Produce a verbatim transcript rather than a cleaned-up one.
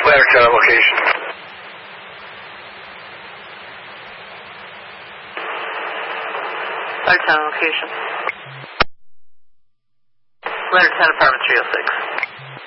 Ladder ten on location. Ladder ten on location. Ladder ten, apartment three oh six.